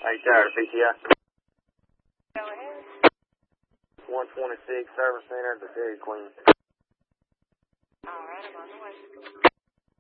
Are you tired of PTI? Go ahead. 126 Service Center, the Dairy Queen.